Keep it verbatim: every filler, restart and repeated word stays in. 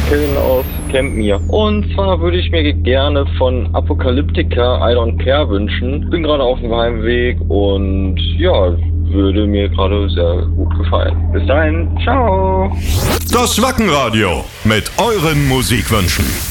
Kevin aus Campmere. Und zwar würde ich mir gerne von Apocalyptica I Don't Care wünschen. Bin gerade auf dem Heimweg und ja, würde mir gerade sehr gut gefallen. Bis dahin, ciao! Das Wackenradio mit euren Musikwünschen.